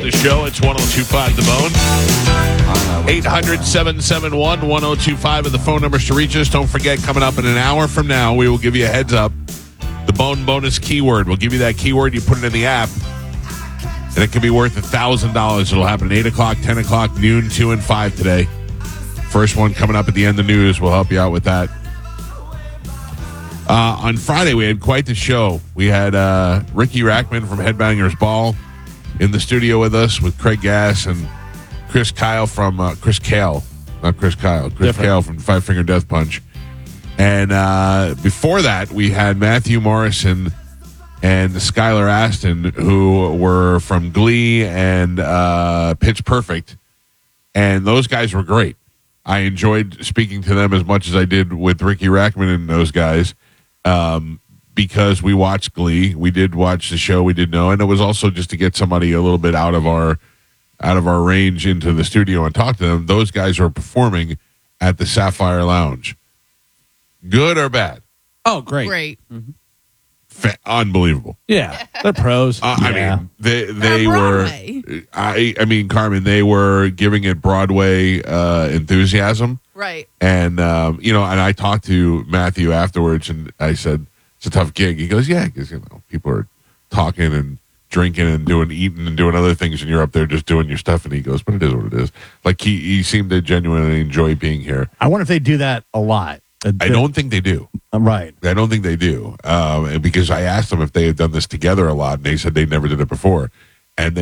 the show. It's 102.5 The Bone. 800-771-1025 are the phone numbers to reach us. Don't forget, coming up in an hour from now, we will give you a heads up. The Bone bonus keyword. We'll give you that keyword. You put it in the app, and it can be worth $1,000. It'll happen at 8 o'clock, 10 o'clock, noon, 2, and 5 today. First one coming up at the end of the news. We'll help you out with that. On Friday, we had quite the show. We had Ricky Rackman from Headbangers Ball in the studio with us, with Craig Gass and Chris Kyle from Chris Kale from Five Finger Death Punch. And before that, we had Matthew Morrison and Skylar Aston, who were from Glee and Pitch Perfect. And those guys were great. I enjoyed speaking to them as much as I did with Ricky Rackman and those guys. Because we watched Glee, we did watch the show, we did know, and it was also just to get somebody a little bit out of our range into the studio and talk to them. Those guys are performing at the Sapphire Lounge. Good or bad? Oh, great. Great. Mm-hmm. Unbelievable. Yeah, they're pros. I mean, they were. I mean, Carmen, they were giving it Broadway enthusiasm. Right. And, and I talked to Matthew afterwards, and I said, it's a tough gig. He goes, yeah, because, people are talking and drinking and eating and doing other things, and you're up there just doing your stuff. And he goes, but it is what it is. Like, he seemed to genuinely enjoy being here. I wonder if they do that a lot. I don't think they do. Right. I don't think they do. Because I asked them if they had done this together a lot, and they said they never did it before. And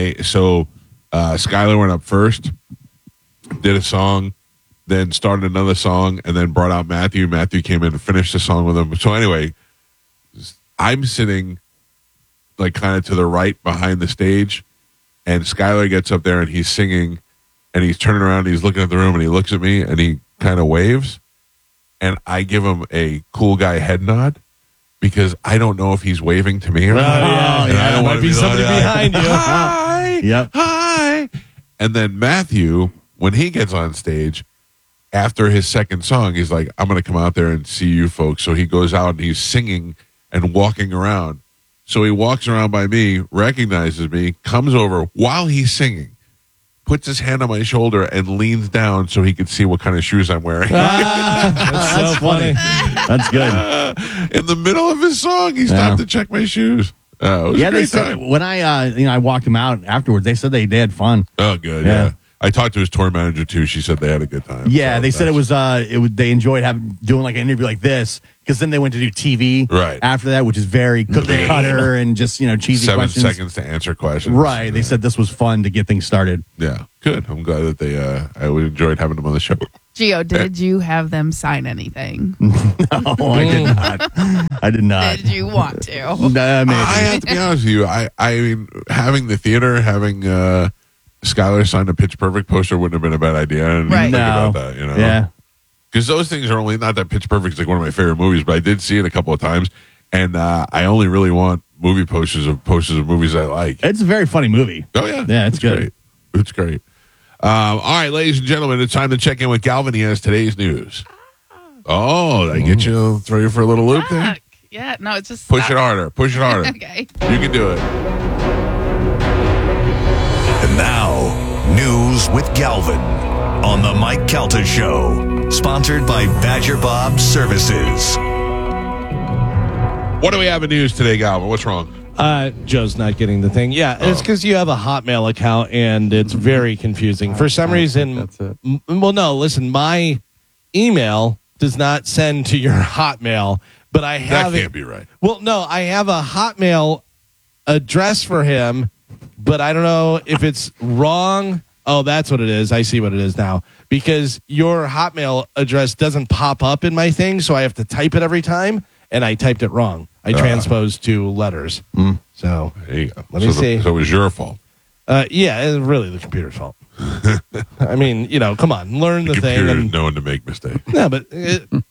Skylar went up first, did a song, then started another song, and then brought out Matthew. Matthew came in and finished the song with him. So anyway, I'm sitting like kind of to the right behind the stage, and Skylar gets up there and he's singing, and he's turning around, and he's looking at the room, and he looks at me, and he kind of waves, and I give him a cool guy head nod because I don't know if he's waving to me or not. And I don't want to be somebody behind you. Hi, yep. Hi. And then Matthew, when he gets on stage, after his second song, he's like, I'm going to come out there and see you folks. So he goes out and he's singing and walking around. So he walks around by me, recognizes me, comes over while he's singing, puts his hand on my shoulder and leans down so he could see what kind of shoes I'm wearing. That's so funny. That's good. In the middle of his song, he stopped to check my shoes. It was a they great said time. when I walked them out afterwards, they said they had fun. Oh, good. Yeah. Yeah. I talked to his tour manager too. She said they had a good time. Yeah, So they said it was they enjoyed doing like an interview like this because then they went to do TV Right. after that, which is very cookie cutter and just cheesy 7 questions. seconds to answer questions. Right. They said this was fun to get things started. Yeah, good. I'm glad that I enjoyed having them on the show. Gio, did you have them sign anything? No, I did not. I did not. Did you want to? Maybe. I have to be honest with you. I mean, having the theater, having Skylar sign a Pitch Perfect poster wouldn't have been a bad idea. I didn't even think about that, Yeah. Because those things are only, not that Pitch Perfect is like one of my favorite movies, but I did see it a couple of times, and I only really want movie posters of movies I like. It's a very funny movie. Oh, yeah. Yeah, it's good. Great. It's great. All right, ladies and gentlemen, it's time to check in with Galvin. He has today's news. Oh, did I get you, throw you for a little loop there? Yeah, no, it's just... Push it harder. Push it harder. Okay. You can do it. And now, news with Galvin on the Mike Calta Show, sponsored by Badger Bob Services. What do we have in news today, Galvin? What's wrong? Joe's not getting the thing. Yeah, it's because you have a Hotmail account and it's very confusing. For some reason, that's it. Well, no, listen, my email does not send to your Hotmail, but I have That can't be right. Well, no, I have a Hotmail address for him, but I don't know if it's wrong. Oh, that's what it is. I see what it is now. Because your Hotmail address doesn't pop up in my thing, so I have to type it every time, and I typed it wrong. I transposed two letters. So There you go. Let me see. So it was your fault. yeah, it's really the computer's fault. I mean, come on, learn the thing. Computer is And, known to make mistakes. no, but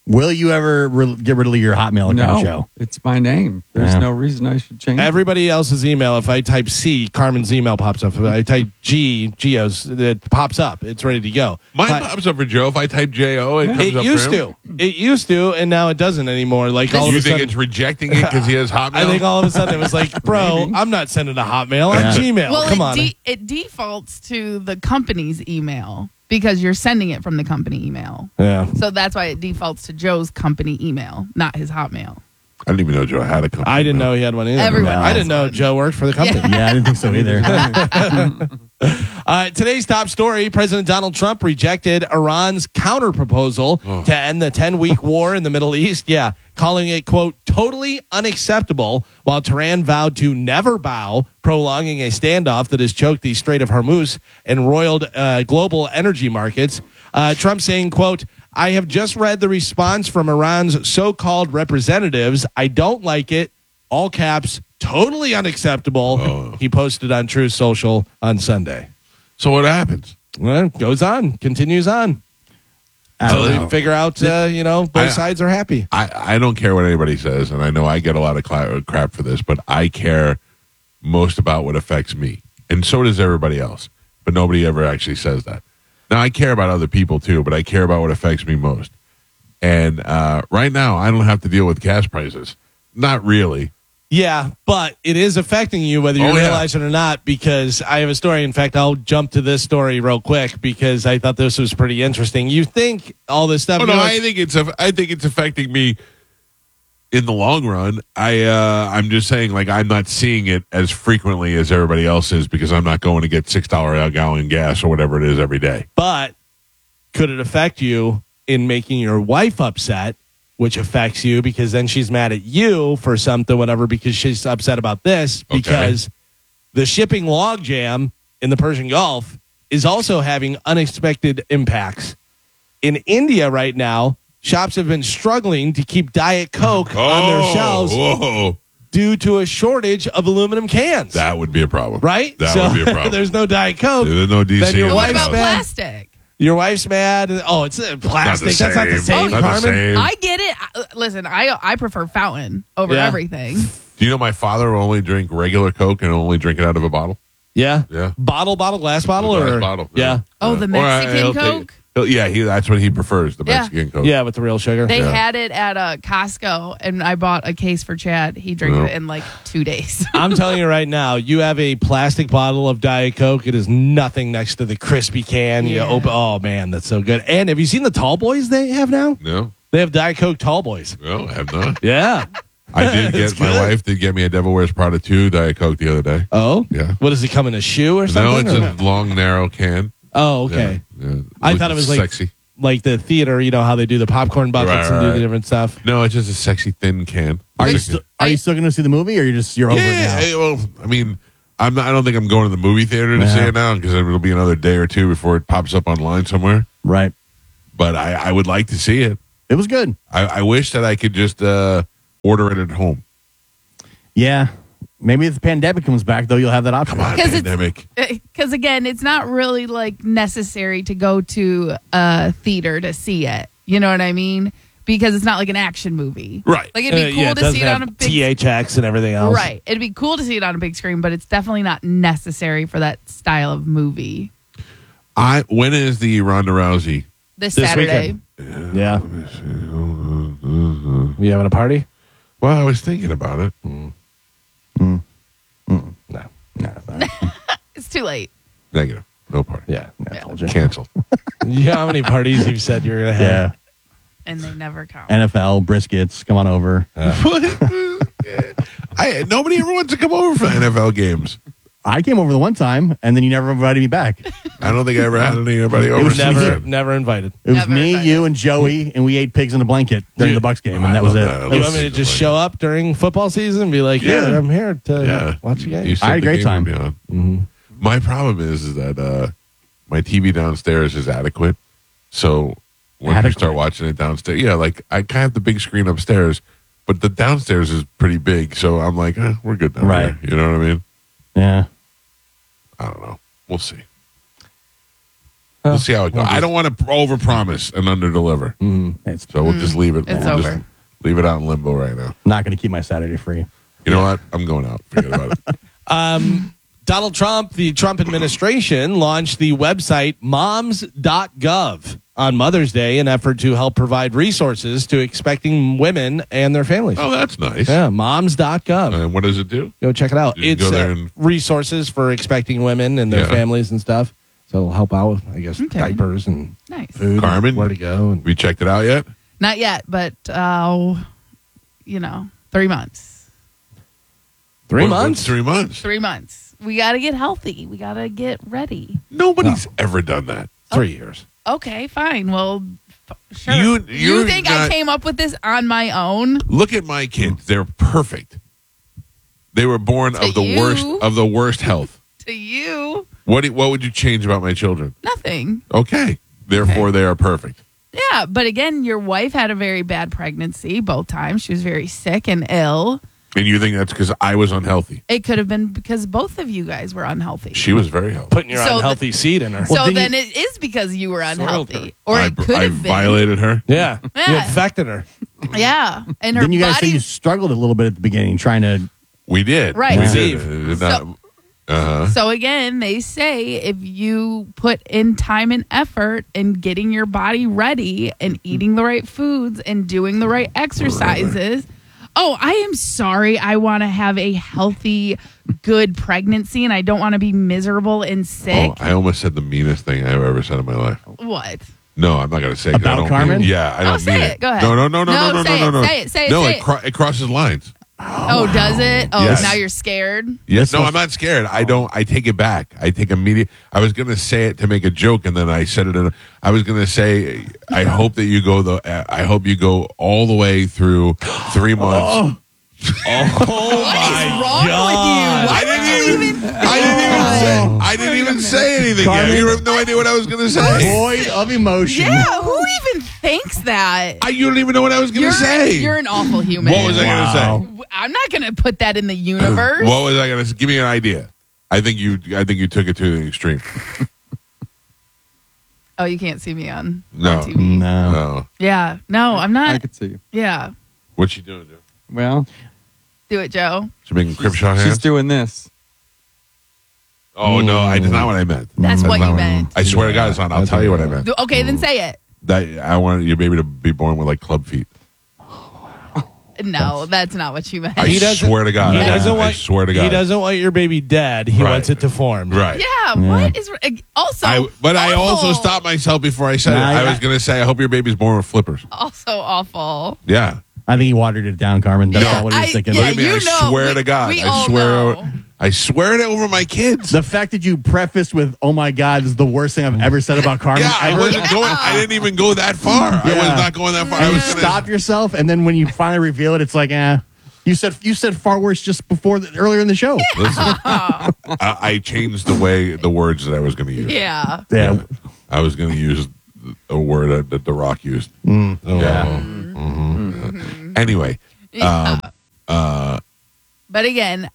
Will you ever get rid of your Hotmail account, Joe? It's my name. There's Yeah. no reason I should change it. Everybody else's email, if I type C, Carmen's email pops up. If I type G, Geo's, it pops up. It's ready to go. Mine But pops up for Joe. If I type J-O, it comes it up used for him. to. It used to, and now it doesn't anymore. Like all of You a think sudden, it's rejecting it because he has Hotmail? I think all of a sudden it was like, bro, I'm not sending a Hotmail. I'm Gmail. Well, Come on. it defaults to the company's email because you're sending it from the company email. Yeah. So that's why it defaults to Joe's company email, not his Hotmail. I didn't even know Joe had a company. I didn't know he had one either. Everyone I has didn't know one. Joe worked for the company. Yeah, I didn't think so either. Today's top story, President Donald Trump rejected Iran's counterproposal to end the 10-week war in the Middle East. Yeah, calling it, quote, totally unacceptable, while Tehran vowed to never bow, prolonging a standoff that has choked the Strait of Hormuz and roiled global energy markets. Trump saying, quote, I have just read the response from Iran's so-called representatives. I don't like it. All caps, totally unacceptable. He posted on Truth Social on Sunday. So what happens? Well, goes on, continues on. I So don't they know. figure out, both sides are happy. I don't care what anybody says, and I know I get a lot of crap for this, but I care most about what affects me. And so does everybody else. But nobody ever actually says that. Now, I care about other people too, but I care about what affects me most. And right now, I don't have to deal with gas prices. Not really. Yeah, but it is affecting you whether you Oh, yeah. realize it or not, because I have a story. In fact, I'll jump to this story real quick because I thought this was pretty interesting. You think all this stuff... Oh, no, you know, I think it's affecting me in the long run. I'm just saying, like, I'm not seeing it as frequently as everybody else is because I'm not going to get $6 a gallon gas or whatever it is every day. but could it affect you in making your wife upset, which affects you because then she's mad at you for something, whatever, because she's upset about this, Okay. because the shipping logjam in the Persian Gulf is also having unexpected impacts. In India right now, shops have been struggling to keep Diet Coke on their shelves Whoa. due to a shortage of aluminum cans. That would be a problem. right? That So would be a problem. there's no Diet Coke. There's no DC. Then your in the What wife's about house. mad. plastic? Your wife's mad. Oh, it's plastic. That's not the same, Not the Carmen. same. I get it. Listen, I prefer fountain over Yeah. everything. Do you know my father will only drink regular Coke and only drink it out of a bottle? Yeah. Yeah. Bottle, glass bottle, Glass or bottle. yeah. Oh, the Or, Mexican he'll take- Coke? that's what he prefers, the Yeah. Mexican Coke. Yeah, with the real sugar. They Yeah. had it at Costco, and I bought a case for Chad. He drank Yeah. it in like 2 days. I'm telling you right now, you have a plastic bottle of Diet Coke. It is nothing next to the crispy can. You Yeah. open. Oh man, that's so good. And have you seen the tall boys they have now? No, They have Diet Coke tall boys. no, I have not. Yeah. I did It's get, my good. wife did get me a Devil Wears Prada 2 Diet Coke the other day. Oh. Yeah. What does it come in a shoe or No, something? it's or- a long, narrow can. Oh, okay. Yeah, yeah. I thought it was like sexy. like the theater. You know how they do the popcorn buckets and do Right. the different stuff. No, it's just a sexy, thin can. Are you, Sexy- are you still going to see the movie, or you're over it Yeah, now? hey, well, I mean, I don't think I'm going to the movie theater to see Yeah. it now because it'll be another day or two before it pops up online somewhere. Right. But I would like to see it. It was good. I wish that I could just order it at home. Yeah. Maybe if the pandemic comes back, though, you'll have that option. Come on, 'Cause it's- pandemic. Because again, it's not really like necessary to go to a theater to see it. You know what I mean? Because it's not like an action movie. Right. Like it'd be cool yeah, to doesn't see it have on a big THX and everything else. Right. It'd be cool to see it on a big screen, but it's definitely not necessary for that style of movie. When is the Ronda Rousey? This This Saturday. weekend. Yeah. You having a party? Well, I was thinking about it. No. It's too late. Negative. No party. Yeah. I told you. Canceled. You know how many parties you've said you're gonna have? Yeah. And they never come. NFL, briskets, come on over. Nobody ever wants to come over for NFL games. I came over the one time, and then you never invited me back. It I don't think I ever had anybody over. was since Never, then. never invited. was Never me, invited. you, and Joey, and we ate pigs in a blanket during the Bucks game, and that was I it. love that. You want me to just show up during football season and be like, Yeah. yeah, I'm here to Yeah. watch a game? You said I had a the great game time. would be on. My problem is that my TV downstairs is adequate. So when you Adequate? start watching it downstairs, yeah, like I kind of have the big screen upstairs, but the downstairs is pretty big. So I'm like, we're good down Right. there. You know what I mean? Yeah. I don't know. We'll see. We'll see how it goes. I don't want to overpromise and underdeliver. So we'll just leave it. It's we'll just over. leave it out in limbo right now. Not going to keep my Saturday free. You know what? I'm going out. Forget about it. Donald Trump, the Trump administration, launched the website moms.gov on Mother's Day in an effort to help provide resources to expecting women and their families. Oh, that's nice. Yeah, moms.gov. And what does it do? Go check it out. You can It's go there and- resources for expecting women and their Yeah. families and stuff. So it'll help out with, I guess, Okay. diapers and Nice. food. Carmen? And where to go. And Have you checked it out yet? Not yet, but 3 months. 3 What- months? what's 3 months. 3 months. We got to get healthy. We got to get ready. Nobody's ever done that. 3 years. Okay, fine. Well, sure. You- You you're think I not- came up with this on my own? Look at my kids. They're perfect. They were born To of the you. worst health. To you, What would you change about my children? nothing. Okay. Therefore, they are perfect. Yeah, but again, your wife had a very bad pregnancy both times. She was very sick and ill. And you think that's because I was unhealthy? It could have been because both of you guys were unhealthy. She was very healthy. Putting your So unhealthy seed in her. So then then you- it is because you were Soiled unhealthy. Or I, it could I have been. violated her. Yeah. You Yeah. infected her. Yeah. And her Didn't you guys say body. you struggled a little bit at the beginning trying to... We did. Right. We Steve. did. So- So again, they say if you put in time and effort in getting your body ready and eating the right foods and doing the right exercises. Oh, I am sorry. I want to have a healthy, good pregnancy and I don't want to be miserable and sick. I almost said the meanest thing I've ever said in my life. What? No, I'm not going to say it 'cause I About don't Carmen? mean it. Yeah, I don't say mean it. it. Go ahead. No. No, No, say it. Say it. Say it. No, Say it crosses lines. Oh, does it? Oh, Yes. now you're scared? Yes. No, I'm not scared. I don't. I take it back. I take immediate. I was going to say it to make a joke, and then I said it. I was going to say, I hope that you go I hope you go all the way through 3 months. What is wrong with you? Why would you even? I didn't even say anything yet. Carmen? You have no idea what I was going to say. Void of emotion. Yeah, who even thinks that? You don't even know what I was going to say. You're an awful human. What was I going to Wow. say? I'm not going to put that in the universe. What was I going to say? Give me an idea. I think you took it to the extreme. Oh, you can't see me on No. TV. No. No. Yeah, no, I'm I not. could see you. Yeah, What's she doing, Joe? Well, do it, Joe. She making crib shot she's hands? doing this. Oh, no. That's not what I meant. That's what not you I meant. I swear to God, it's not. I'll tell you what I meant. Okay, then say it. That I want your baby to be born with like club feet. No, that's not what you meant. I He doesn't- swear to God. He I doesn't want. swear to God. He doesn't want your baby dead. He Right. wants it deformed. Right. Yeah, what is also? But I also awful. stopped myself before I said it. Nah, I was going to say, I hope your baby's born with flippers. Also awful. Yeah. I think he watered it down, Carmen. That's Yeah, not what he was thinking. yeah, Look at me. you I know, swear we- to God. we I all swear. know. I swear it over my kids. The fact that you prefaced with, "Oh my God," is the worst thing I've ever said about Carmen. Yeah, I ever. wasn't going. I didn't even go that far. I was Yeah. not going that far. I And you was gonna, stop yourself, and then when you finally reveal it, it's like, You said far worse just before earlier in the show. Listen, I changed the words that I was going to use. Yeah. Yeah. I was going to use a word that The Rock used. Mm. Yeah. Anyway, But again,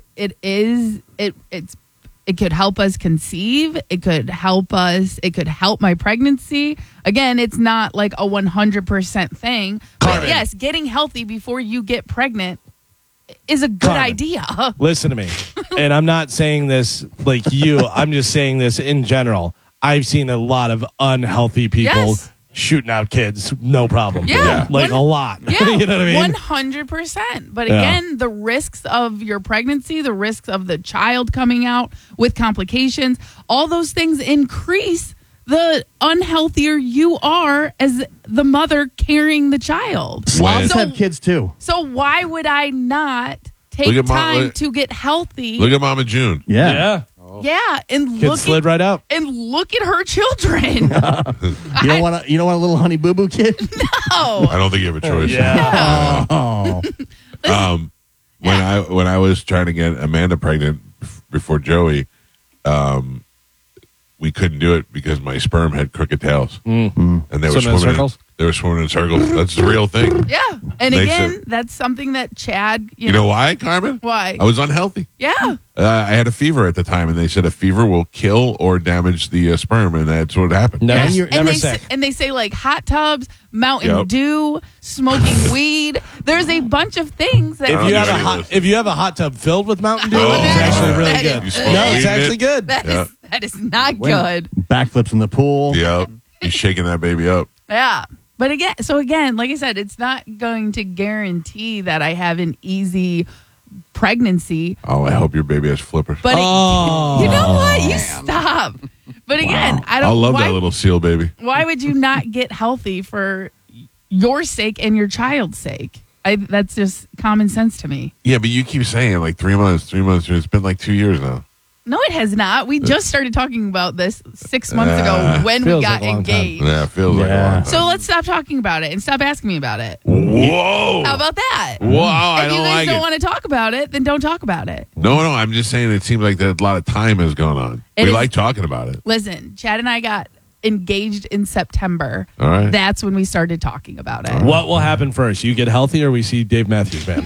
it could help us conceive. It could help us. It could help my pregnancy. Again, it's not like a 100% thing. But Carmen. yes, getting healthy before you get pregnant is a good Carmen. idea. Listen to me. And I'm not saying this like you. I'm just saying this in general. I've seen a lot of unhealthy people Yes. shooting out kids. No problem. Yeah. Like a lot. Yeah, you know what I mean? 100%. But Yeah. again, the risks of your pregnancy, the risks of the child coming out with complications, all those things increase the unhealthier you are as the mother carrying the child. Sloths So- have kids too. So why would I not Look take at time look- to get healthy? look at Mama June. Yeah. yeah, and Kid look slid at, right out. and look at her children. You don't want a little honey boo boo kid? Oh, I don't think you have a choice. Yeah. Oh. When I was trying to get Amanda pregnant before Joey, we couldn't do it because my sperm had crooked tails, and they were Swimming in circles? They were swimming in circles. That's the real thing. Yeah. And They again, said- that's something that Chad, You know why, Carmen? Why? I was unhealthy. Yeah. I had a fever at the time, and they said a fever will kill or damage the sperm, and that's what happened. Never, And you're never they sick. and they say like hot tubs, Mountain Yep. Dew, smoking weed. There's a bunch of things that If you have a any of hot, those. if you have a hot tub filled with Mountain Dew, Oh, it's actually really that is- good. You smoke No, weed it's in actually it? good. that is not good. Backflips in the pool. Yep. He's shaking that baby up. Yeah. But again, like I said, it's not going to guarantee that I have an easy pregnancy. Oh, I hope your baby has flippers. But Oh. you know what? You stop. But again, I don't. I'll love why, that little seal baby. Why would you not get healthy for your sake and your child's sake? That's just common sense to me. Yeah, but you keep saying like 3 months, 3 months. It's been like 2 years now. No, it has not. We just started talking about this 6 months ago when we Feels got like a long time. engaged. Yeah, it feels like a Yeah. long time. So let's stop talking about it and stop asking me about it. Whoa. How about that? Whoa, I If don't you guys like don't it. want to talk about it, then don't talk about it. No, I'm just saying it seems like that a lot of time has gone on. It We is- like talking about it. Listen, Chad and I got engaged in September. All right. That's when we started talking about it. What will happen first? You get healthy, or we see Dave Matthews Band?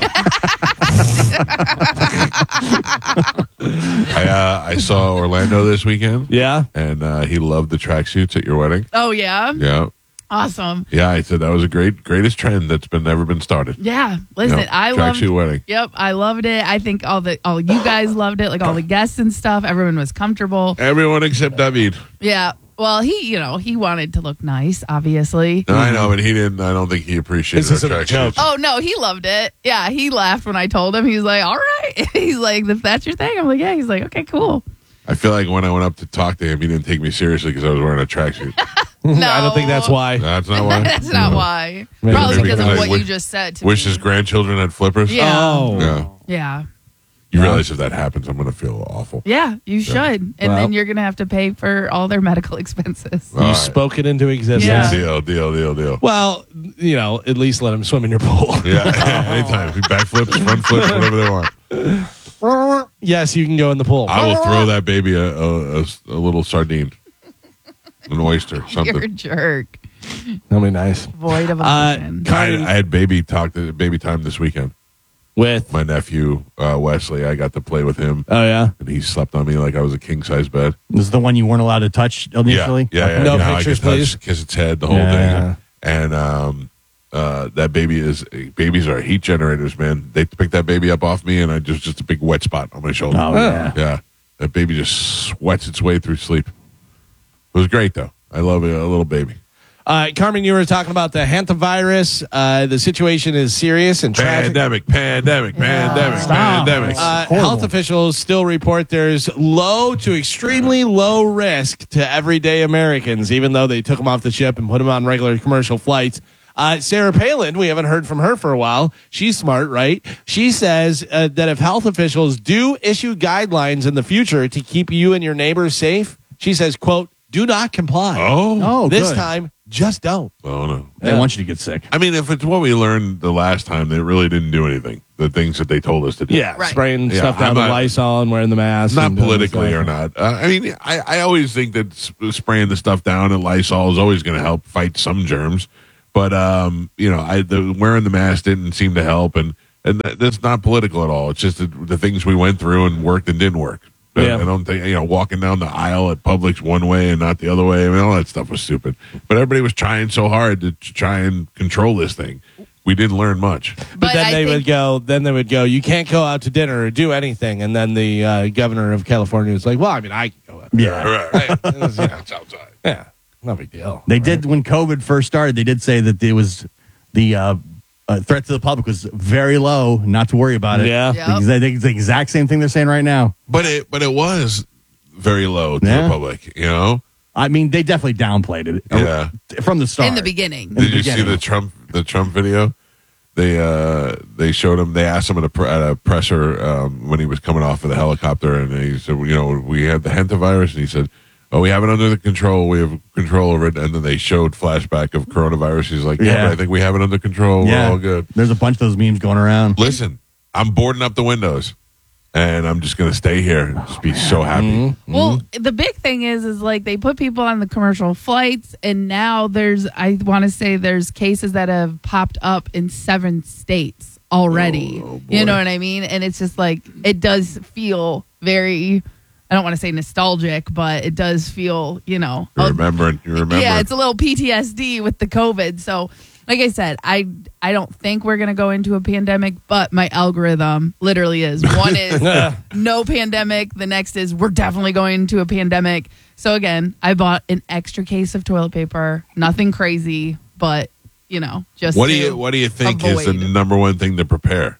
I saw Orlando this weekend, Yeah. and he loved the tracksuits at your wedding. Oh, yeah? Yeah. Awesome. Yeah, I said that was a greatest trend that's ever been started. Yeah. Listen, Yep. I loved Tracksuit wedding. Yep, I loved it. I think all you guys loved it, like all the guests and stuff. Everyone was comfortable. Everyone except David. Yeah. Well, he wanted to look nice, obviously. No, I know, but he didn't. I don't think he appreciated This our isn't a joke. tracksuits. Oh no, he loved it. Yeah, he laughed when I told him. He was like, "All right." He's like, "If that's your thing," I'm like, "Yeah." He's like, "Okay, cool." I feel like when I went up to talk to him, he didn't take me seriously because I was wearing a tracksuit. No, I don't think that's why. That's not why. That's not why. Maybe Probably because of because I what wish- you just said to Wish me. his grandchildren had flippers. Yeah. Oh. Yeah. Yeah. You realize if that happens, I'm going to feel awful. Yeah, you should. And Well- then you're going to have to pay for all their medical expenses. You spoke it into existence. Yeah. Deal. Well, at least let him swim in your pool. Yeah, anytime. Backflips, front flips, whatever they want. Yes, you can go in the pool. I will throw that baby a little sardine, an oyster, You're a something. jerk. That'll be nice. Void of Uh, emotion. I had baby time this weekend. With My nephew Wesley, I got to play with him, oh yeah, and he slept on me like I was a king size bed. This is the one you weren't allowed to touch initially? Yeah. No You know how I pictures, could touch, please? kiss its head, the whole Yeah. thing. And that babies are heat generators, man. They picked that baby up off me, and I just a big wet spot on my shoulder. Oh, yeah. Yeah, that baby just sweats its way through sleep. It was great, though. I love a little baby. Carmen, you were talking about the hantavirus. The situation is serious and tragic. Pandemic. Stop. Health officials still report there's low to extremely low risk to everyday Americans, even though they took them off the ship and put them on regular commercial flights. Sarah Palin, we haven't heard from her for a while. She's smart, right? She says that if health officials do issue guidelines in the future to keep you and your neighbors safe, she says, quote, do not comply. Oh, this good. time, just don't. Oh no. They want you to get sick. I mean, if it's what we learned the last time, they really didn't do anything. The things that they told us to do. Yeah, Right. spraying Yeah, stuff down I'm the not- Lysol and wearing the mask. Not and doing politically stuff. or not. I mean, I always think that spraying the stuff down at Lysol is always going to help fight some germs. But, wearing the mask didn't seem to help. And that's not political at all. It's just the things we went through and worked and didn't work. Yeah. I don't think, walking down the aisle at Publix one way and not the other way. I mean, all that stuff was stupid. But everybody was trying so hard to try and control this thing. We didn't learn much. But then they would go, you can't go out to dinner or do anything. And then the governor of California was like, well, I mean, I can go out. Yeah. Right. It was, It's outside. yeah, no big deal. They did, when COVID first started, they did say that it was the threat to the public was very low, not to worry about it. Yeah. Yep. Because I think it's the exact same thing they're saying right now. But it was very low to Yeah. the public, I mean, they definitely downplayed it Yeah. from the start. In the beginning. Did you beginning. see the Trump video? They showed him. They asked him at a presser when he was coming off of the helicopter, and he said, we have the hantavirus, and he said, oh, we have it under the control. We have control over it. And then they showed flashback of coronavirus. He's like, Yeah. but I think we have it under control. Yeah. We're all good. There's a bunch of those memes going around. Listen, I'm boarding up the windows, and I'm just going to stay here and just be so happy. Well, the big thing is like they put people on the commercial flights, and now I want to say there's cases that have popped up in 7 states already. You know what I mean? And it's just like, it does feel very, I don't want to say nostalgic, but it does feel, you remember. Yeah, it's a little PTSD with the COVID. So, like I said, I don't think we're going to go into a pandemic, but my algorithm literally is. One is no pandemic. The next is we're definitely going into a pandemic. So again, I bought an extra case of toilet paper. Nothing crazy, but just what do you think is the number one thing to prepare?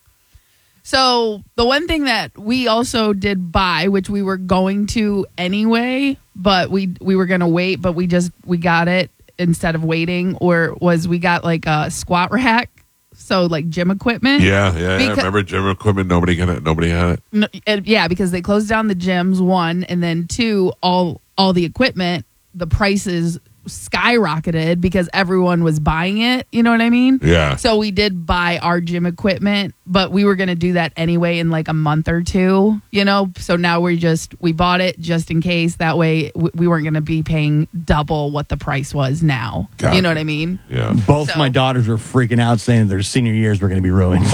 So the one thing that we also did buy, which we were going to anyway, but we were going to wait, but we got it instead of waiting, we got like a squat rack, so like gym equipment. Yeah. I remember gym equipment. Nobody had it. No, yeah, because they closed down the gyms, 1, and then 2, all the equipment, the prices skyrocketed because everyone was buying it. You know what I mean? Yeah. So we did buy our gym equipment, but we were going to do that anyway in like a month or 2, So now we bought it just in case. That way we weren't going to be paying double what the price was now. Gotcha. You know what I mean? Yeah. Both my daughters were freaking out saying their senior years were going to be ruined.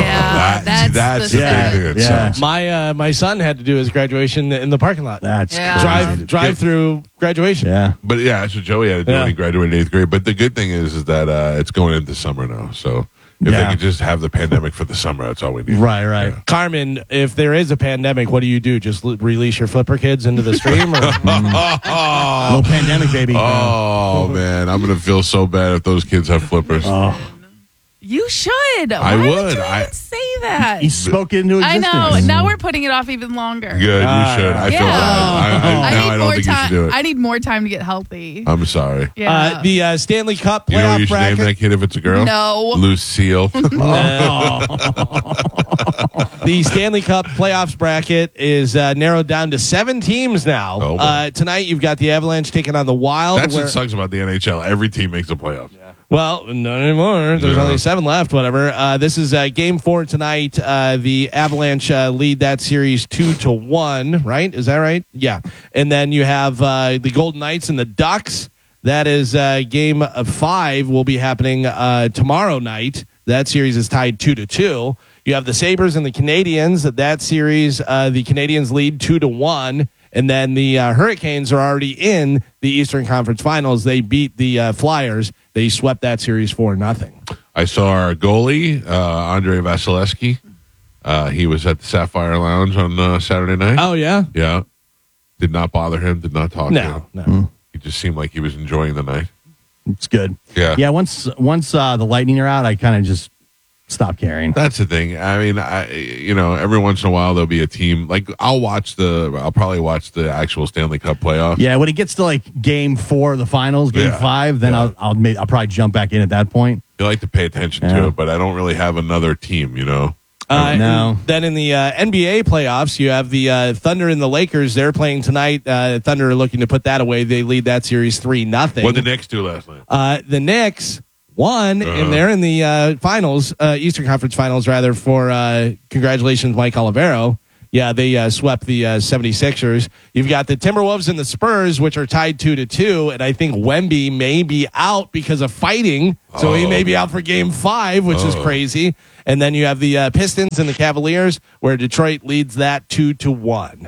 That's the big thing. Yeah. My son had to do his graduation in the parking lot. That's crazy. Drive through graduation. Yeah. But yeah, that's what Joey had to do when he graduated in 8th grade. But the good thing is that it's going into summer now. So if they could just have the pandemic for the summer, that's all we need. Right. Yeah. Carmen, if there is a pandemic, what do? Just release your flipper kids into the stream? Or? Little pandemic, baby. Oh, man. I'm going to feel so bad if those kids have flippers. You should. I Why would. you even say that? He spoke it into existence. I know. Now we're putting it off even longer. Good, you should. I feel bad. I don't think you should do it. I need more time to get healthy. I'm sorry. Yeah. The Stanley Cup playoff You know what you should bracket. name that kid if it's a girl? No. Lucille. The Stanley Cup playoffs bracket is narrowed down to 7 teams now. Oh, boy. Tonight, you've got the Avalanche taking on the Wild. That's what sucks about the NHL. Every team makes the playoffs. Well, not anymore. There's only 7 left, whatever. This is Game 4 tonight. The Avalanche lead that series 2-1, right? Is that right? Yeah. And then you have the Golden Knights and the Ducks. That is Game 5 will be happening tomorrow night. That series is tied 2-2. You have the Sabres and the Canadiens. That series, the Canadiens lead 2-1. And then the Hurricanes are already in the Eastern Conference Finals. They beat the Flyers. They swept that series 4-0. I saw our goalie, Andrei Vasilevsky. He was at the Sapphire Lounge on Saturday night. Oh, yeah? Yeah. Did not bother him. Did not talk to him. No. He just seemed like he was enjoying the night. It's good. Yeah. Yeah, once the Lightning are out, I kind of just stop caring. That's the thing. I mean, every once in a while there'll be a team like I'll probably watch the actual Stanley Cup playoff. Yeah, when it gets to like Game 4 of the finals, Game 5, then I'll probably jump back in at that point. I like to pay attention to it, but I don't really have another team. No. Then in the NBA playoffs, you have the Thunder and the Lakers. They're playing tonight. Thunder are looking to put that away. They lead that series 3-0. What did the Knicks do last night? The Knicks won, and they're in the finals, Eastern Conference Finals, rather, for congratulations, Mike Olivero. Yeah, they swept the 76ers. You've got the Timberwolves and the Spurs, which are tied 2-2, and I think Wemby may be out because of fighting, so he may be out for Game 5, which is crazy. And then you have the Pistons and the Cavaliers, where Detroit leads that 2-1.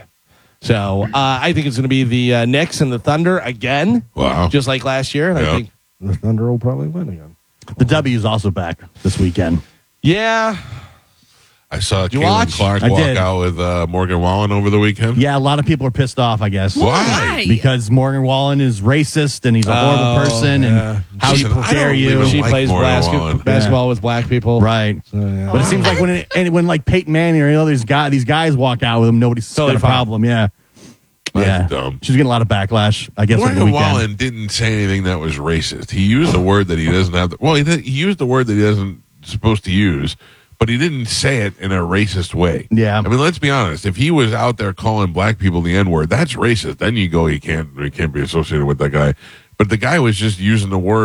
So I think it's going to be the Knicks and the Thunder again, just like last year, and I think the Thunder will probably win again. The W is also back this weekend. Yeah. I saw Caitlin watch? Clark walk out with Morgan Wallen over the weekend. Yeah, a lot of people are pissed off, I guess. Why? Because Morgan Wallen is racist and he's a horrible person. And how dare you? She like plays Morgan basketball with black people. Right. So, yeah. But it seems like when like Peyton Manning or any other these guys walk out with him, nobody's got a problem. Yeah. That's dumb. She's getting a lot of backlash, I guess. Morgan Wallen didn't say anything that was racist. He used a word that he doesn't have. He used the word that he doesn't supposed to use, but he didn't say it in a racist way. Yeah. I mean, let's be honest. If he was out there calling black people the N-word, that's racist. Then you go, he can't be associated with that guy. But the guy was just using the word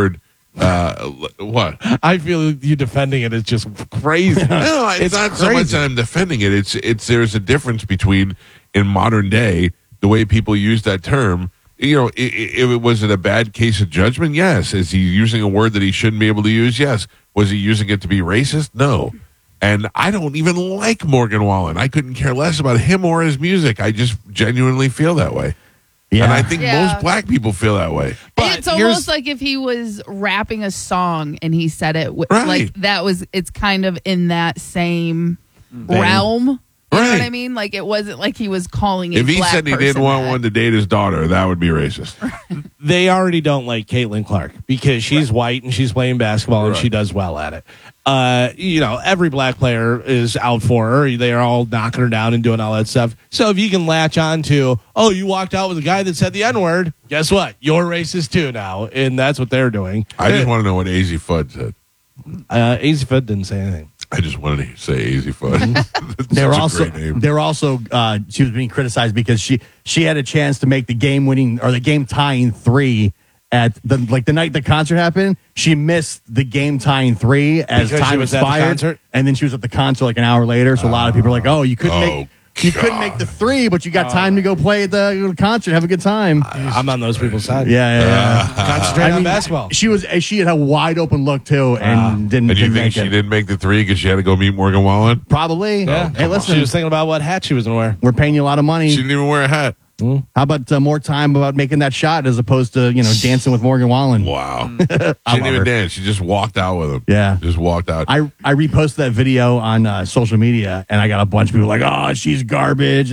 What? I feel you defending it is just crazy. No, it's not so much crazy. that I'm defending it. It's there's a difference between in modern day the way people use that term. You know, if it was it a bad case of judgment? Yes. Is he using a word that he shouldn't be able to use? Yes. Was he using it to be racist? No. And I don't even like Morgan Wallen. I couldn't care less about him or his music. I just genuinely feel that way. Yeah. And I think Yeah. most black people feel that way. But It's here's- almost like if he was rapping a song and he said it Right. like that was. It's kind of in that same realm. You know what Right. I mean? Like it wasn't like he was calling. If a he black said he person didn't want that. one to date his daughter, that would be racist. They already don't like Caitlin Clark because she's white and she's playing basketball and Right. she does well at it. You know, every black player is out for her. They are all knocking her down and doing all that stuff. So if you can latch on to, oh, you walked out with a guy that said the N-word, guess what? You're racist too now. And that's what they're doing. I just want to know what AZ Fudd said. Easy Foot didn't say anything. I just wanted to say AZ Fudd. That's They were such a also great name. they were also she was being criticized because she had a chance to make the game winning or the game tying three at the night the concert happened. She missed the game tying three as Because she time was at the expired, concert? and then she was at the concert like an hour later. So a lot of people are like, "Oh, you couldn't Oh, couldn't make the three, but you got time to go play at the concert, have a good time." I'm on those people's side. Yeah. Concentrate on basketball. She had a wide open look too, and And didn't. you didn't think make she it. didn't make the three because she had to go meet Morgan Wallen? Probably. Yeah. Hey, listen, She was thinking about what hat she was going to wear. we're paying you a lot of money. She didn't even wear a hat. How about more time about making that shot as opposed to dancing with Morgan Wallen? Wow. She didn't love even her. dance. She just walked out with him. Yeah. Just walked out. I reposted that video on social media, and I got a bunch of people like, "Oh, she's garbage."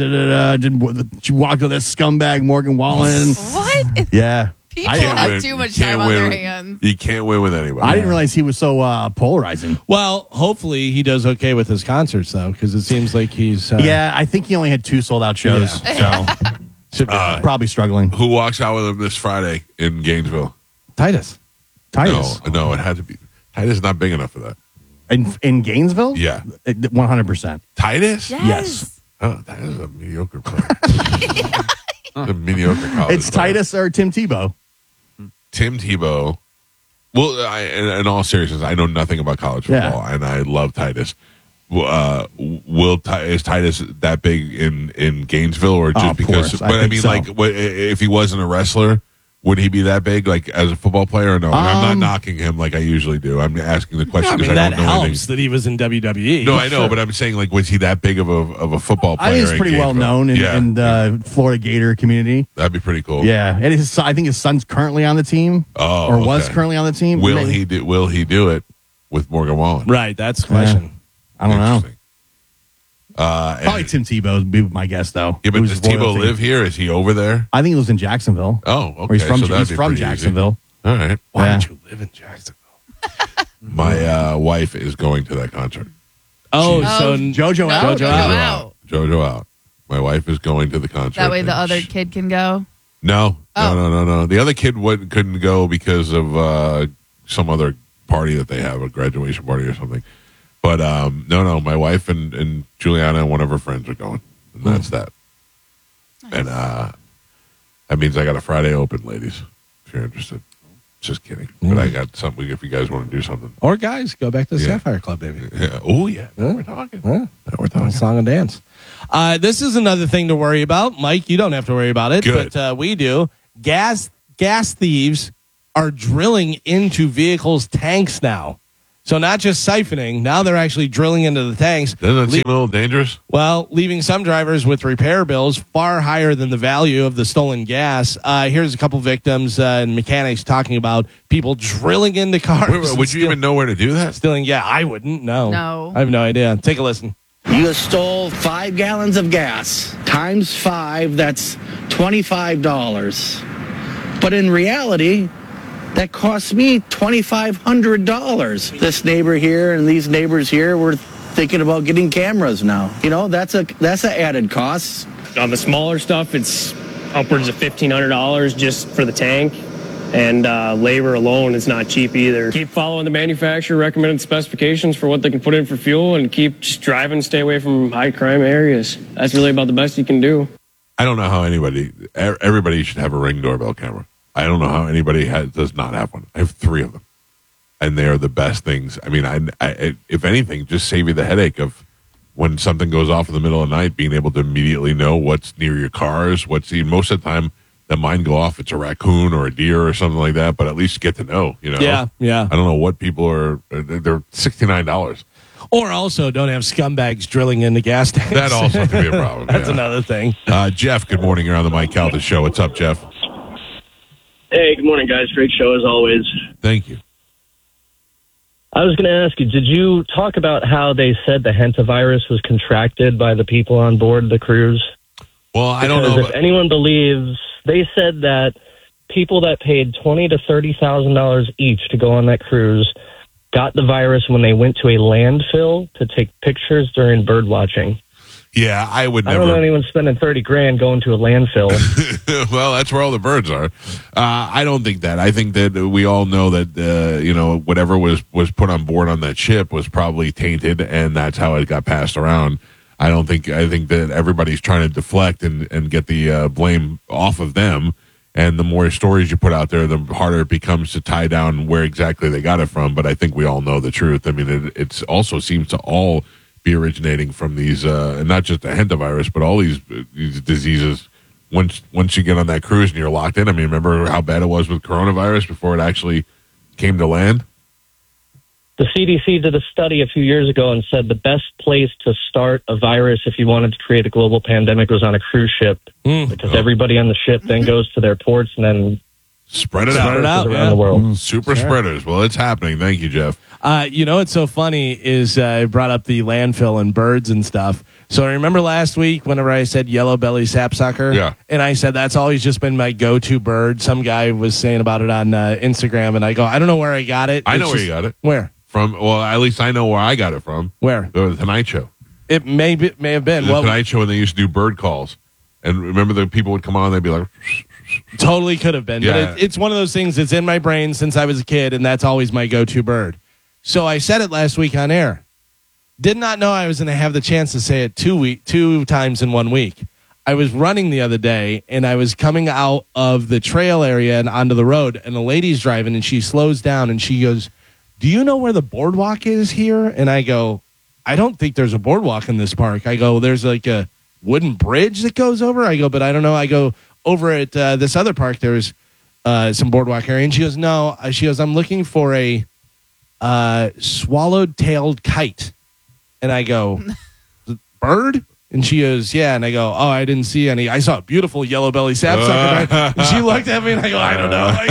She walked with this scumbag Morgan Wallen. What? Yeah, People I- have win. too You much can't time on their win. hands. You can't win with anybody. I didn't realize he was so polarizing. Well, hopefully he does okay with his concerts, though, because it seems like he's Yeah, I think he only had 2 sold out shows, so should be fine. probably struggling. Who walks out with him this Friday in Gainesville? Titus. Titus No, it had to be. Titus is not big enough for that. in Gainesville. Yeah. 100%. Titus? Yes. Oh, that is a mediocre player. A mediocre college It's player. Titus or Tim Tebow. Tim Tebow. Well, in all seriousness, I know nothing about college Yeah. football, and I love Titus. Is Titus that big in Gainesville, or just Of because? course, I But I think mean, so. like, if he wasn't a wrestler, would he be that big, like as a football player? Or no, and I'm not knocking him like I usually do. I'm asking the question I because mean, I that don't know helps anything. that he was in WWE. No, I know, but I'm saying, like, was he that big of a football player? I think he's in pretty well Gainesville? known Yeah. in the Florida Gator community. That'd be pretty cool. Yeah, and I think his son's currently on the team. Oh, or was okay. currently on the team. Will Maybe. he do it with Morgan Wallen? Right, that's the question. I don't know. Interesting. Probably Tim Tebow would be my guess, though. Yeah, but Who's does Tebow loyalty. live here? Is he over there? I think he lives in Jacksonville. Oh, okay. Or he's from, so that'd be pretty easy. Jacksonville. All right. Why Yeah. don't you live in Jacksonville? My wife is going to that concert. Oh, Oh, so JoJo out? JoJo out. JoJo out. My wife is going to the concert. That way the and other she- kid can go. No, Oh. no. The other kid couldn't go because of some other party that they have, a graduation party or something. But no. My wife and Juliana and one of her friends are going, and that's that. And that means I got a Friday open, ladies. If you're interested, just kidding. But I got something if you guys want to do something. Or guys, go back to the Yeah. Sapphire Club, baby. Yeah. Oh yeah. Now Yeah. we're talking. Yeah. Now we're talking. Song and dance. This is another thing to worry about. Mike, you don't have to worry about it, Good. but we do. Gas thieves are drilling into vehicles' tanks now. So not just siphoning, now they're actually drilling into the tanks. Doesn't that seem a little dangerous? Well, leaving some drivers with repair bills far higher than the value of the stolen gas. Here's a couple victims and mechanics talking about people drilling into cars. Wait, would you even know where to do that? Stealing? Yeah, I wouldn't. No. No. I have no idea. Take a listen. You stole 5 gallons of gas. Times 5, that's $25. But in reality, that cost me $2,500. This neighbor here and these neighbors here were thinking about getting cameras now. You know, that's an added cost. On the smaller stuff, it's upwards of $1,500 just for the tank. And labor alone is not cheap either. Keep following the manufacturer recommended specifications for what they can put in for fuel and keep just driving, stay away from high crime areas. That's really about the best you can do. I don't know how everybody should have a Ring doorbell camera. I don't know how anybody does not have one. I have 3 of them. and they are the best things. I mean, I if anything, just save you the headache of when something goes off in the middle of the night, being able to immediately know what's near your cars, most of the time that mine go off, it's a raccoon or a deer or something like that, but at least you get to know, you know? Yeah. I don't know what people are, they're $69. Or also don't have scumbags drilling into gas tanks. That also could be a problem. That's yeah. another thing. Jeff, good morning. You're on the Mike Calta Show. What's up, Jeff? Hey, good morning, guys. Great show as always. Thank you. I was going to ask you, did you talk about how they said the hantavirus was contracted by the people on board the cruise? Well, I don't know. Because if anyone believes, they said that people that paid $20,000 to $30,000 each to go on that cruise got the virus when they went to a landfill to take pictures during bird watching. Yeah, I would I never. don't know anyone spending $30,000 going to a landfill. Well, that's where all the birds are. I don't think that. I think that we all know that whatever was put on board on that ship was probably tainted, and that's how it got passed around. I think that everybody's trying to deflect and get the blame off of them. And the more stories you put out there, the harder it becomes to tie down where exactly they got it from. But I think we all know the truth. I mean, it also seems to all be originating from these, and not just the hantavirus, but all these diseases. Once you get on that cruise and you're locked in, I mean, remember how bad it was with coronavirus before it actually came to land? The CDC did a study a few years ago and said the best place to start a virus if you wanted to create a global pandemic was on a cruise ship, because everybody on the ship then goes to their ports and then spread it out around the world. Super spreaders. Well, it's happening. Thank you, Jeff. What's so funny is I brought up the landfill and birds and stuff. So I remember last week whenever I said yellow belly sapsucker, yeah, and I said that's always just been my go-to bird. Some guy was saying about it on Instagram, and I go, I don't know where I got it. I know where you got it. Where? From? Well, at least I know where I got it from. Where? The Tonight Show. It may have been. The Tonight Show when they used to do bird calls. And remember the people would come on, they'd be like... Totally could have been. Yeah. But it's one of those things that's in my brain since I was a kid, and that's always my go-to bird. So I said it last week on air. Did not know I was going to have the chance to say it two times in 1 week. I was running the other day, and I was coming out of the trail area and onto the road, and a lady's driving, and she slows down, and she goes, do you know where the boardwalk is here? And I go, I don't think there's a boardwalk in this park. I go, there's like a wooden bridge that goes over. I go, but I don't know. I go, over at this other park, there's some boardwalk area. And she goes, no. She goes, I'm looking for a swallowed-tailed kite. And I go, bird? And she goes, yeah. And I go, oh, I didn't see any. I saw a beautiful yellow belly sapsucker. And she looked at me, and I go, I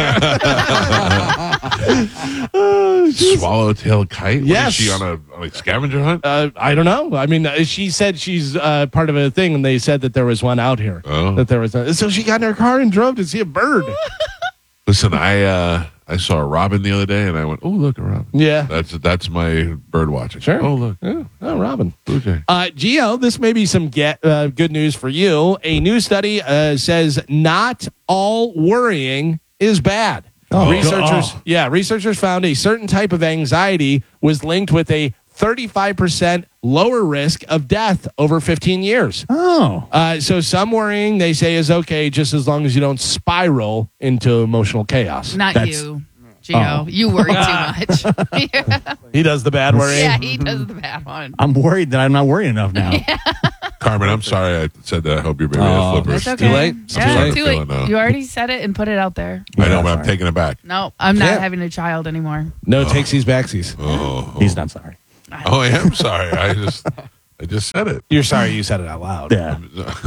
don't know. Swallowtail kite? Yes. Is she on a scavenger hunt? I don't know. I mean, she said she's part of a thing, and they said that there was one out here. Oh. That there was. So she got in her car and drove to see a bird. Listen, I saw a robin the other day, and I went, oh, look, a robin. Yeah. That's my bird watching. Sure. Oh, look. Yeah. Oh, robin. Blue jay. Gio, this may be some good news for you. A new study says not all worrying is bad. Researchers found a certain type of anxiety was linked with a 35% lower risk of death over 15 years. So some worrying, they say, is okay just as long as you don't spiral into emotional chaos. Not you, Gio. You worry too much. Yeah. He does the bad worrying. Yeah, he does the bad one. I'm worried that I'm not worrying enough now. Carmen, I'm sorry I said that. I hope your baby has flippers. That's okay. Too late. Yeah, Too late. Now. You already said it and put it out there. I know, but I'm taking it back. No, I'm not Yeah. having a child anymore. No takesies, backsies. He's not sorry. Oh, I am sorry. I just said it. You're sorry you said it out loud. Yeah.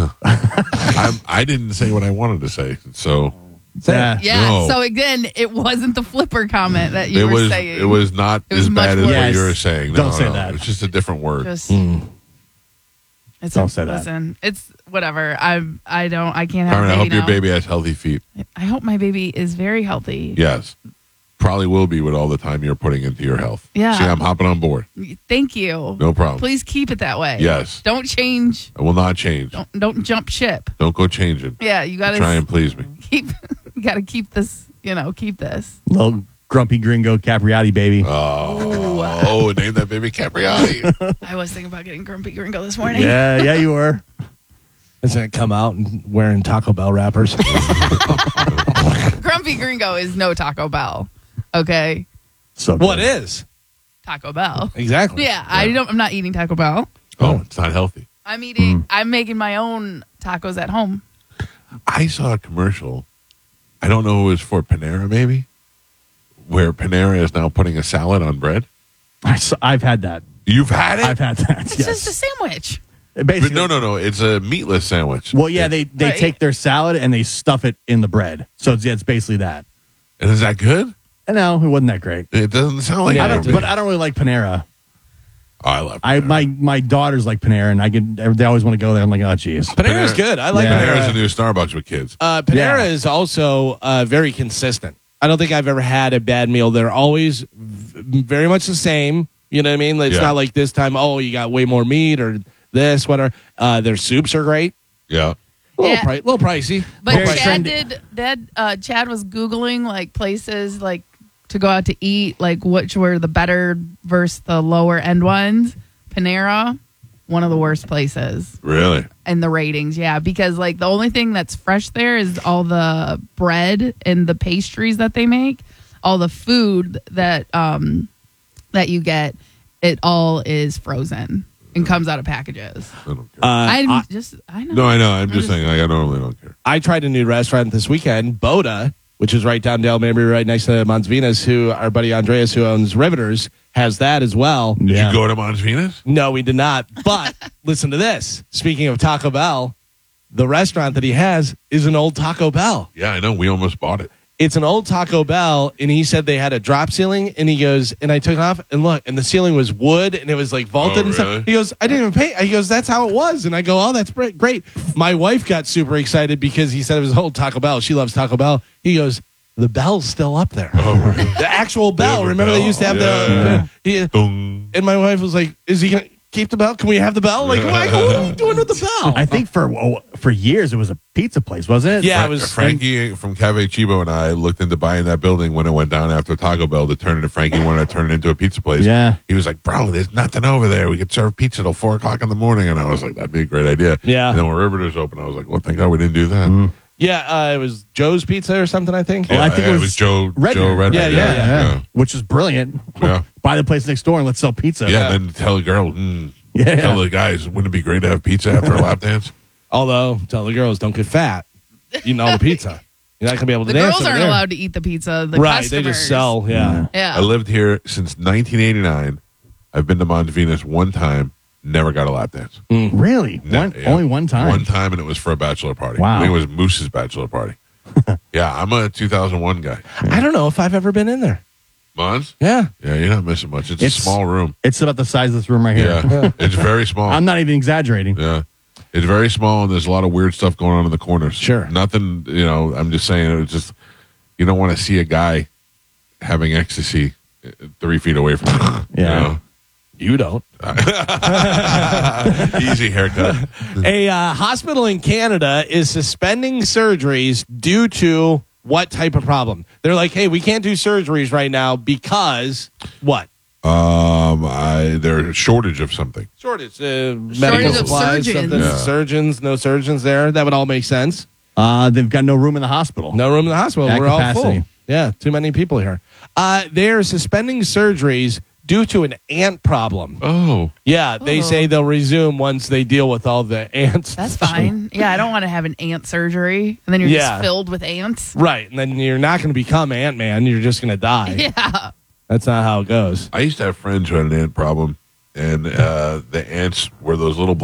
I didn't say what I wanted to say. So Yeah. Yeah. No. So again, it wasn't the flipper comment that you were saying. It was not It was as bad much as worse. what you were saying. Don't say that. It's just a different word. Just it's Don't say that. Listen, it's whatever. I can't have Carmen, a I baby hope your now. baby has healthy feet. I hope my baby is very healthy. Yes. Probably will be with all the time you're putting into your health. Yeah. See, I'm hopping on board. Thank you. No problem. Please keep it that way. Yes. Don't change. I will not change. Don't jump ship. Don't go changing. Yeah, you gotta Try and please me. keep. You gotta keep this. Keep this. Little grumpy gringo Capriati baby. Oh, name that baby Capriati. I was thinking about getting Grumpy Gringo this morning. Yeah, you were. Is going to come out and wearing Taco Bell wrappers? Grumpy Gringo is no Taco Bell. Okay. So good. What is? Taco Bell. Exactly. Yeah, I'm not eating Taco Bell. Oh, it's not healthy. I'm making my own tacos at home. I saw a commercial. I don't know if it was for Panera, maybe, where Panera is now putting a salad on bread. I've had that. You've had it? I've had that. It's yes. just a sandwich. Basically, But no. It's a meatless sandwich. Well, yeah, they Right. take their salad and they stuff it in the bread. So it's basically that. And is that good? And no, it wasn't that great. It doesn't sound like it. But I don't really like Panera. Oh, I love Panera. My daughters like Panera, and they always want to go there. I'm like, oh, geez. Panera's good. I like Yeah. Panera. Panera's the new Starbucks with kids. Panera Yeah. is also very consistent. I don't think I've ever had a bad meal. They're always very much the same. You know what I mean? It's Yeah. not like this time, oh, you got way more meat or this, whatever. Their soups are great. Yeah. Yeah. Little pricey. But Little Chad pricey. Chad was Googling like places like to go out to eat, like which were the better versus the lower end ones. Panera, one of the worst places. Really? And the ratings, yeah, because like the only thing that's fresh there is all the bread and the pastries that they make. All the food that that you get, it all is frozen and comes out of packages. I don't care. I know. No, I know. I'm just saying. I normally don't care. I tried a new restaurant this weekend, Boda, which is right down Dale Mabry, right next to Mons Venus, who our buddy Andreas, who owns Riveters, has that as well. Did you go to Mons Venus? No, we did not. But listen to this. Speaking of Taco Bell, the restaurant that he has is an old Taco Bell. Yeah, I know. We almost bought it. It's an old Taco Bell, and he said they had a drop ceiling, and he goes, and I took it off, and look, and the ceiling was wood, and it was like vaulted and really? stuff. He goes, I didn't even pay. He goes, that's how it was. And I go, oh, that's great. My wife got super excited because he said it was an old Taco Bell. She loves Taco Bell. He goes, the bell's still up there. Oh, really? The actual bell. The Remember bell. they used to have Dung. and my wife was like, is he going to keep the bell? Can we have the bell? Like, what are you doing with the bell? I think for years it was a pizza place, wasn't it? Yeah, it was. Frankie from Cave Chibo and I looked into buying that building when it went down after Taco Bell to turn it into Frankie wanted to turn it into a pizza place. Yeah. He was like, bro, there's nothing over there. We could serve pizza till 4 o'clock in the morning. And I was like, that'd be a great idea. Yeah. And then when Riveters opened, I was like, well, thank God we didn't do that. Yeah, it was Joe's Pizza or something, I think. Yeah, I think it was Joe Redner. Redner. Yeah. Which is brilliant. Yeah. Buy the place next door and let's sell pizza. Yeah, and then tell the girl, tell the guys, wouldn't it be great to have pizza after a lap dance? Although, tell the girls, don't get fat eating all the pizza. You're not going to be able to The dance girls over aren't there. allowed to eat the pizza. The Right, customers. they just sell, yeah. Yeah. I lived here since 1989. I've been to Mons Venus one time, never got a lap dance. Really? Only one time? One time, and it was for a bachelor party. Wow. I think it was Moose's bachelor party. Yeah, I'm a 2001 guy. I don't know if I've ever been in there. Mons? Yeah. Yeah, you're not missing much. It's a small room. It's about the size of this room right here. Yeah, it's very small. I'm not even exaggerating. Yeah. It's very small, and there's a lot of weird stuff going on in the corners. Sure. Nothing, I'm just saying, it's just, you don't want to see a guy having ecstasy 3 feet away from you. Yeah. You don't. Easy haircut. A hospital in Canada is suspending surgeries due to what type of problem? They're like, hey, we can't do surgeries right now because what? There's a shortage of something. Shortage. Medical of supplies. surgeons. Something. Yeah. Surgeons. No surgeons there. That would all make sense. They've got no room in the hospital. No room in the hospital. At We're capacity. all full. Yeah, too many people here. They're suspending surgeries due to an ant problem. Oh. Yeah, they say they'll resume once they deal with all the ants. That's fine. Yeah, I don't want to have an ant surgery, and then you're just filled with ants. Right, and then you're not going to become Ant-Man. You're just going to die. Yeah. That's not how it goes. I used to have friends who had an ant problem, and the ants were those little